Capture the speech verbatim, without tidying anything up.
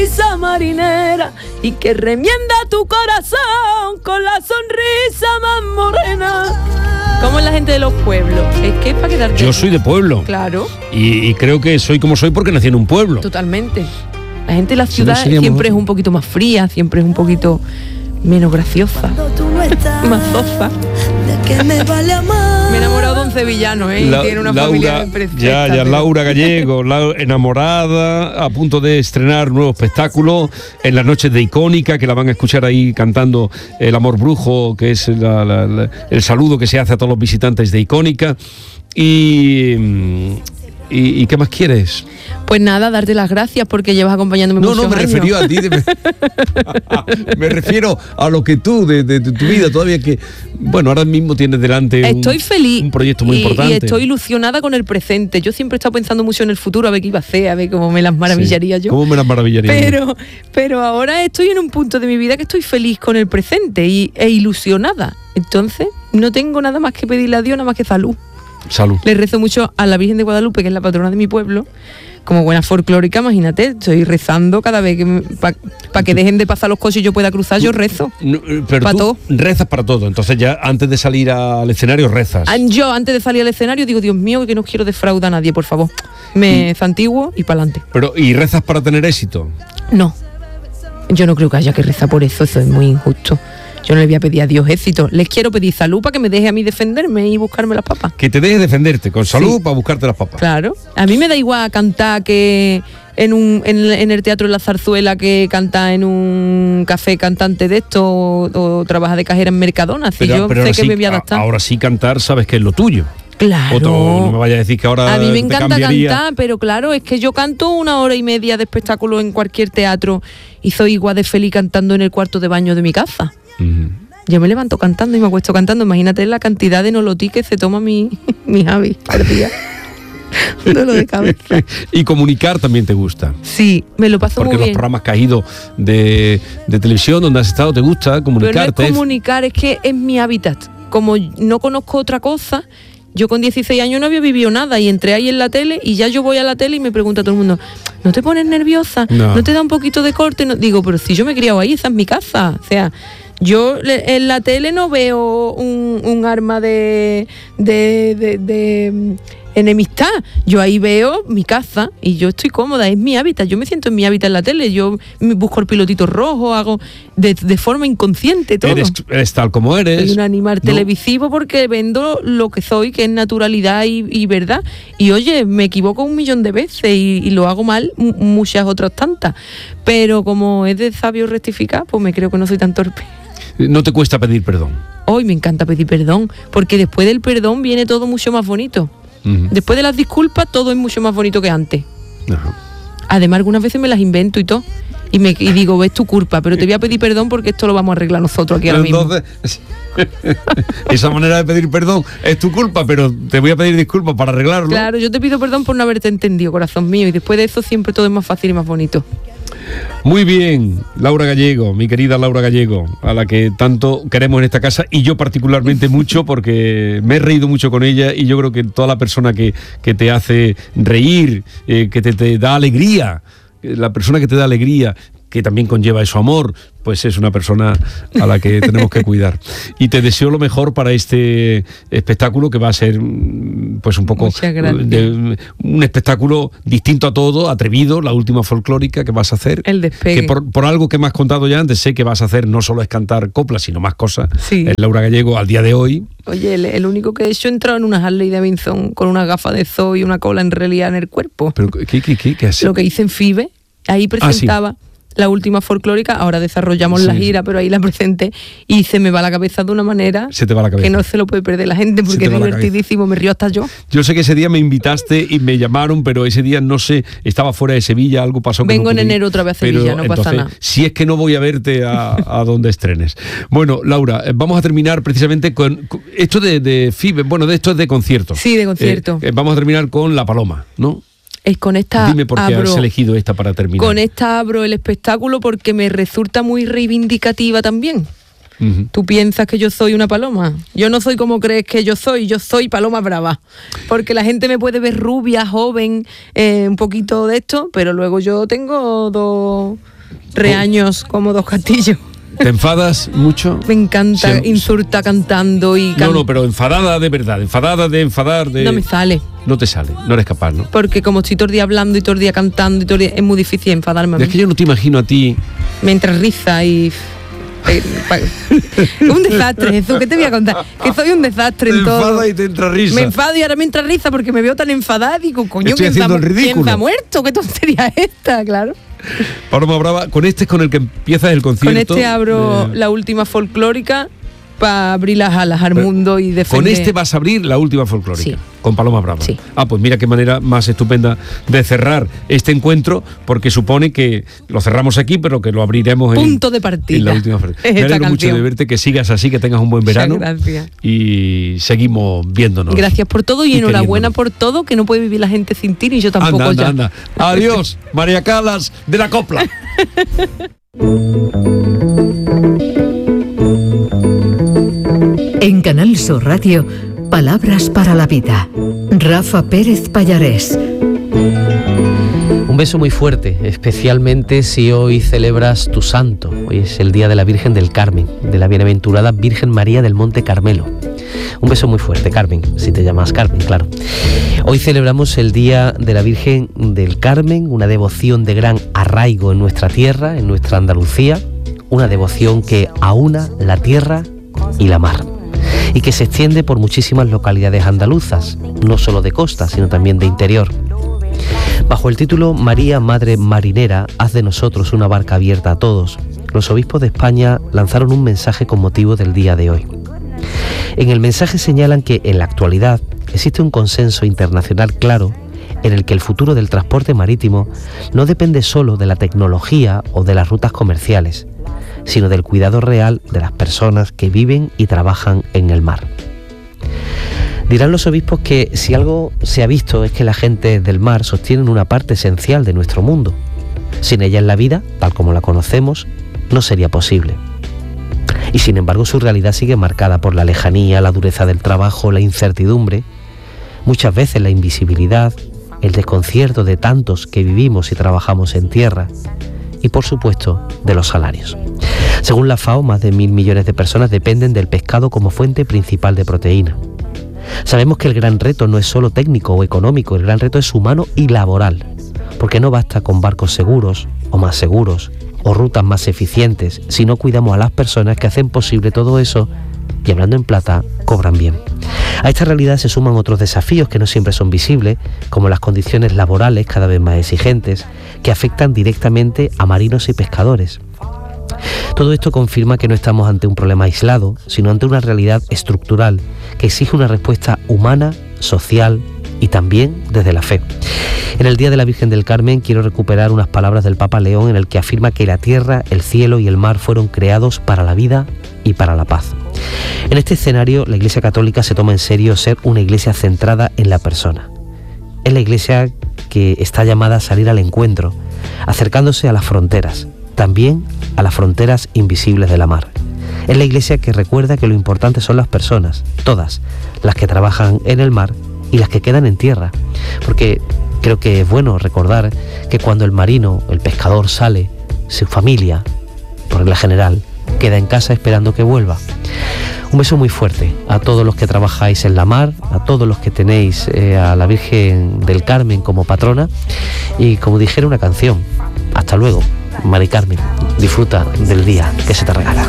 Esa marinera y que remienda tu corazón con la sonrisa más morena. ¿Cómo es la gente de los pueblos? Es que es para quedarte. Yo soy de pueblo. Claro. Y, y creo que soy como soy porque nací en un pueblo. Totalmente. La gente de la Si ciudad no, seríamos siempre otro. es un poquito más fría, siempre es un poquito menos graciosa, más sosa. Me he enamorado de un sevillano, ¿eh? La- y tiene una Laura, familia perfecta. ya, ya, pero- Laura Gallego, la enamorada, a punto de estrenar nuevo espectáculo en las noches de Icónica, que la van a escuchar ahí cantando El Amor Brujo, que es la- la- la- el saludo que se hace a todos los visitantes de Icónica. Y, y, ¿y qué más quieres? Pues nada, darte las gracias porque llevas acompañándome No, muchos no, me años. refería a ti. de- me, me refiero a lo que tú, de, de- de tu vida, todavía que, bueno, ahora mismo tienes delante un, Estoy feliz. un proyecto muy y, importante. Y estoy ilusionada con el presente. Yo siempre he estado pensando mucho en el futuro, a ver qué iba a hacer, a ver cómo me las maravillaría Sí. yo. ¿Cómo me las maravillaría? Pero, pero ahora estoy en un punto de mi vida que estoy feliz con el presente y, e ilusionada. Entonces, no tengo nada más que pedirle a Dios, nada más que salud. Salud. Le rezo mucho a la Virgen de Guadalupe, que es la patrona de mi pueblo. Como buena folclórica, imagínate, estoy rezando cada vez que para pa que dejen de pasar los coches y yo pueda cruzar, yo rezo. No, pero Pa' tú todo. rezas para todo, entonces ya antes de salir al escenario rezas. Ah, Yo antes de salir al escenario digo, Dios mío, que no quiero defraudar a nadie, por favor. Me santiguo y para adelante. Pero ¿y rezas para tener éxito? No, yo no creo que haya que rezar por eso, eso es muy injusto. Yo no le voy a pedir a Dios éxito, les quiero pedir salud para que me deje a mí defenderme y buscarme las papas. Que te dejes defenderte con salud Sí. para buscarte las papas. Claro, a mí me da igual cantar que en un en, en el Teatro de la Zarzuela que cantar en un café cantante de esto o, o trabajar de cajera en Mercadona, si Pero- yo pero sé ahora que sí- me voy a adaptar. Ahora sí cantar sabes que es lo tuyo. Claro. Otro, no me vayas a decir que ahora A mí me te encanta cambiaría. cantar, pero claro, es que yo canto una hora y media de espectáculo en cualquier teatro y soy igual de feliz cantando en el cuarto de baño de mi casa. Ujú. Yo me levanto cantando y me acuesto cantando. Imagínate la cantidad de nolotí que se toma mi, mi Javi al día. Un dolor de cabeza. Y comunicar también te gusta. Sí, me lo paso Porque muy los bien. programas que has ido de, de televisión donde has estado te gusta Pero no comunicarte. es comunicar, es que es mi hábitat. Como no conozco otra cosa, yo con dieciséis años no había vivido nada y entré ahí en la tele y ya yo voy a la tele y me pregunta todo el mundo, ¿no te pones nerviosa? No. ¿No te da un poquito de corte? No, digo, pero si yo me he criado ahí, esa es mi casa. O sea, yo le- en la tele no veo un, un arma de, de, de, de, mm, enemistad. Yo ahí veo mi casa y yo estoy cómoda, es mi hábitat. Yo me siento en mi hábitat en la tele. Yo me busco el pilotito rojo, hago de, de forma inconsciente todo. Eres, eres tal como eres. Soy un animal ¿no? televisivo porque vendo lo que soy, que es naturalidad y, y verdad. Y oye, me equivoco un millón de veces y, y lo hago mal m- muchas otras tantas. Pero como es de sabio rectificar, pues me creo que no soy tan torpe. No te cuesta pedir perdón. Hoy me encanta pedir perdón, porque después del perdón viene todo mucho más bonito. Ujú. Después de las disculpas, todo es mucho más bonito que antes. Ajá. Además, algunas veces me las invento y todo. Y, me, y digo, es tu culpa, pero te voy a pedir perdón porque esto lo vamos a arreglar nosotros aquí ahora Pero mismo. entonces, esa manera de pedir perdón es tu culpa, pero te voy a pedir disculpas para arreglarlo. Claro, yo te pido perdón por no haberte entendido, corazón mío, y después de eso siempre todo es más fácil y más bonito. Muy bien, Laura Gallego, mi querida Laura Gallego, a la que tanto queremos en esta casa y yo particularmente mucho porque me he reído mucho con ella y yo creo que toda la persona que, que te hace reír, eh, que te, te da alegría, eh, la persona que te da alegría, que también conlleva eso amor, pues es una persona a la que tenemos que cuidar. Y te deseo lo mejor para este espectáculo que va a ser mm, pues un poco Muchas gracias. de- un espectáculo distinto a todo, atrevido, la última folclórica que vas a hacer. El despegue. Que por, por algo que me has contado ya antes, sé que vas a hacer no solo es cantar coplas, sino más cosas. Sí. Es Laura Gallego al día de hoy. Oye, el, el único que he hecho he entrado en una Harley Davidson con una gafa de zoo y una cola en realidad en el cuerpo. Pero ¿qué, qué, qué, qué has Lo que hice en FIBE, ahí presentaba la última folclórica, ahora desarrollamos Sí. la gira, pero ahí la presenté y se me va la cabeza de una manera Se te va la cabeza. que no se lo puede perder la gente Se porque te es va la divertidísimo, me río hasta yo. Yo sé que ese día me invitaste y me llamaron, pero ese día no sé, estaba fuera de Sevilla, algo pasó. Que Vengo no en pude ir. enero otra vez a Pero Sevilla, no pasa entonces, nada. Si es que no voy a verte a, a donde estrenes. Bueno, Laura, eh, vamos a terminar precisamente con, con esto de, de FIBE, bueno, de esto es de concierto. Sí, de concierto. Eh, eh, vamos a terminar con La Paloma, ¿no? Es con esta Dime por qué abro, has elegido esta para terminar. con esta abro el espectáculo porque me resulta muy reivindicativa también. Ujú. Tú piensas que yo soy una paloma. Yo no soy como crees que yo soy. Yo soy paloma brava. Porque la gente me puede ver rubia, joven, eh, un poquito de esto, pero luego yo tengo dos reaños como dos castillos. ¿Te enfadas mucho? Me encanta, Sí. insulta cantando y... Can... No, no, pero enfadada de verdad, enfadada de enfadar, de... No me sale, No te sale, no eres capaz, ¿no? porque como estoy todo el día hablando y todo el día cantando y todo el día, es muy difícil enfadarme a mí. Es que yo no te imagino a ti... Me entra risa y... eh, pa- un desastre, Jesús, ¿qué te voy a contar? Que soy un desastre en Te todo. enfadas y te entra risa. Me enfado y ahora me entra risa porque me veo tan enfadada y digo, coño, Estoy ¿quién se, ha, haciendo el mu- ¿quién ridículo. se ha muerto? ¿Qué tontería es esta? Claro. Paloma Brava, con este es con el que empiezas el concierto. Con este abro eh, la última folclórica para abrir las alas al mundo y defender. Con este vas a abrir la última folclórica. Sí. Con Paloma Brava. Sí. Ah, pues mira qué manera más estupenda de cerrar este encuentro, porque supone que lo cerramos aquí, pero que lo abriremos en, Punto de partida. en la última folclórica. Es Me esta alegro mucho canción. de verte, que sigas así, que tengas un buen Muchas verano. gracias. Y seguimos viéndonos. Gracias por todo y, y enhorabuena queriéndonos. por todo, que no puede vivir la gente sin ti, ni yo tampoco Anda, anda, ya. anda. Adiós, María Calas de la Copla. En Canal Sur Radio, Palabras para la Vida. Rafa Pérez Pallarés. Un beso muy fuerte, especialmente si hoy celebras tu santo. Hoy es el día de la Virgen del Carmen, de la bienaventurada Virgen María del Monte Carmelo. Un beso muy fuerte, Carmen, si te llamas Carmen, claro. Hoy celebramos el Día de la Virgen del Carmen, una devoción de gran arraigo en nuestra tierra, en nuestra Andalucía, una devoción que aúna la tierra y la mar, y que se extiende por muchísimas localidades andaluzas, no solo de costa, sino también de interior. Bajo el título María, Madre Marinera, haz de nosotros una barca abierta a todos, los obispos de España lanzaron un mensaje con motivo del día de hoy. En el mensaje señalan que en la actualidad existe un consenso internacional claro en el que el futuro del transporte marítimo no depende solo de la tecnología o de las rutas comerciales, sino del cuidado real de las personas que viven y trabajan en el mar. Dirán los obispos que si algo se ha visto es que la gente del mar sostienen una parte esencial de nuestro mundo. Sin ella en la vida, tal como la conocemos, no sería posible. Y sin embargo su realidad sigue marcada por la lejanía, la dureza del trabajo, la incertidumbre, muchas veces la invisibilidad, el desconcierto de tantos que vivimos y trabajamos en tierra y por supuesto de los salarios. Según la FAO, más de mil millones de personas dependen del pescado como fuente principal de proteína. Sabemos que el gran reto no es solo técnico o económico, el gran reto es humano y laboral, porque no basta con barcos seguros o más seguros o rutas más eficientes si no cuidamos a las personas que hacen posible todo eso y, hablando en plata, cobran bien. A esta realidad se suman otros desafíos que no siempre son visibles, como las condiciones laborales cada vez más exigentes, que afectan directamente a marinos y pescadores. Todo esto confirma que no estamos ante un problema aislado, sino ante una realidad estructural que exige una respuesta humana, social y también desde la fe. En el Día de la Virgen del Carmen quiero recuperar unas palabras del Papa León en el que afirma que la tierra, el cielo y el mar fueron creados para la vida y para la paz. En este escenario, la Iglesia Católica se toma en serio ser una iglesia centrada en la persona. Es la iglesia que está llamada a salir al encuentro, acercándose a las fronteras, también a las fronteras invisibles de la mar. Es la iglesia que recuerda que lo importante son las personas, todas, las que trabajan en el mar y las que quedan en tierra, porque creo que es bueno recordar que cuando el marino, el pescador sale, su familia, por regla general, queda en casa esperando que vuelva. Un beso muy fuerte a todos los que trabajáis en la mar, a todos los que tenéis eh, a la Virgen del Carmen como patrona y, como dijera una canción, hasta luego, Mari Carmen, disfruta del día que se te regala.